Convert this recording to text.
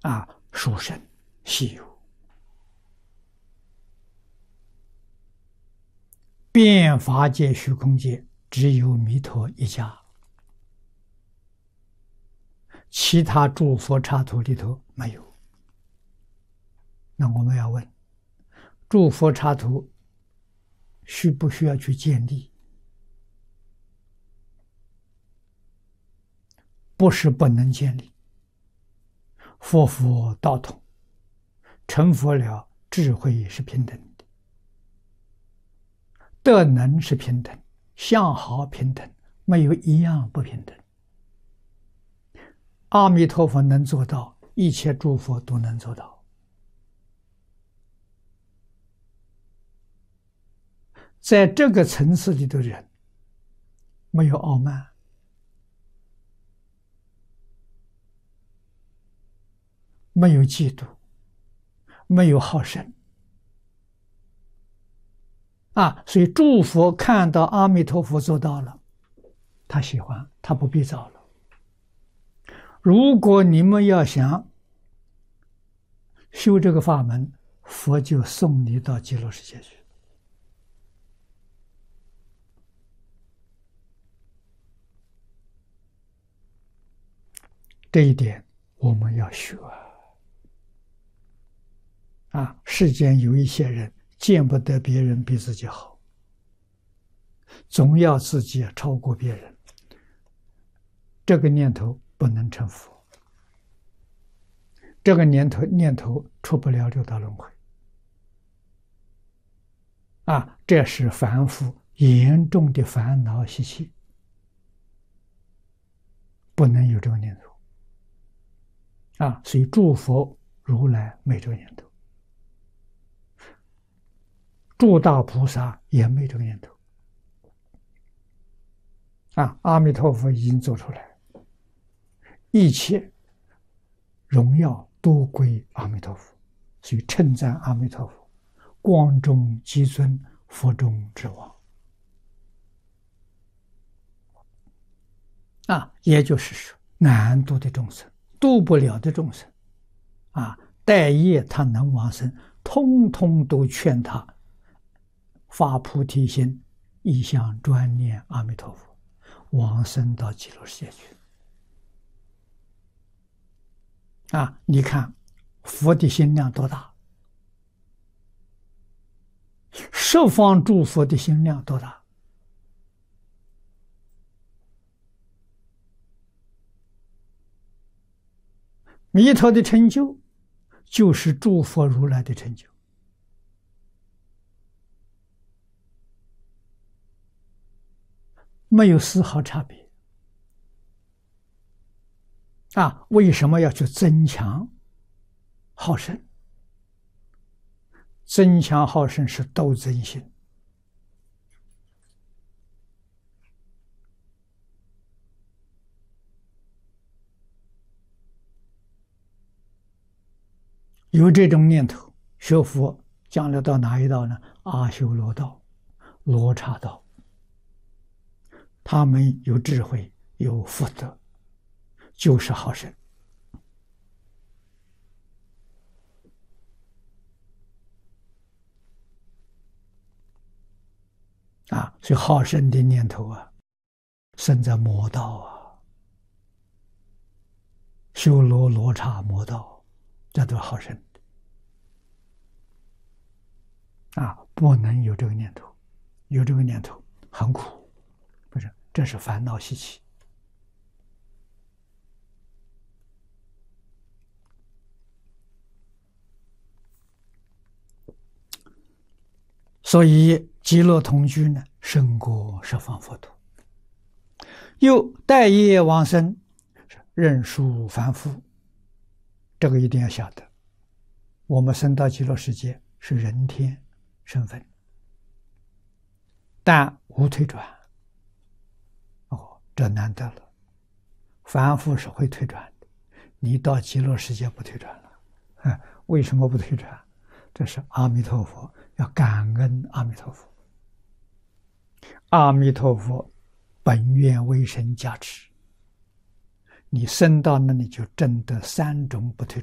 殊胜稀有，遍法界虚空界只有弥陀一家，其他诸佛刹土里头没有。那我们要问，诸佛刹土需不需要去建立？不是不能建立。佛佛道统，成佛了，智慧是平等的，德能是平等，相好平等，没有一样不平等。阿弥陀佛能做到，一切诸佛都能做到。在这个层次里的人，没有傲慢，没有嫉妒，没有好胜所以诸佛看到阿弥陀佛做到了，他喜欢，他不必造了。如果你们要想修这个法门，佛就送你到极乐世界去。这一点我们要学世间有一些人见不得别人比自己好，总要自己超过别人，这个念头不能成佛，这个念头出不了六道轮回这是凡夫严重的烦恼习气，不能有这个念头所以诸佛如来没这个念头，诸大菩萨也没这个念头阿弥陀佛已经做出来，一切荣耀都归阿弥陀佛，所以称赞阿弥陀佛，光中极尊，佛中之王也就是说，难度的众生，度不了的众生待业他能往生，通通都劝他发菩提心，一向专念阿弥陀佛，往生到极乐世界去你看佛的心量多大，十方诸佛的心量多大，弥陀的成就就是诸佛如来的成就没有丝毫差别为什么要去增强好胜？增强好胜是斗争心有这种念头，学佛将来到哪一道呢？阿修罗道、罗刹道，他们有智慧，有福德，就是好胜所以好胜的念头生在魔道修罗、罗刹、魔道，这都是好胜的不能有这个念头，有这个念头很苦，不是，这是烦恼习气所以极乐同居呢，胜过十方佛土。又待业往生，任属凡夫，这个一定要晓得。我们生到极乐世界是人天身份，但无退转这难得了。凡夫是会退转的，你到极乐世界不退转了为什么不退转？这是阿弥陀佛要感恩阿弥陀佛，阿弥陀佛本愿威神加持，你升到那里就证得三种不退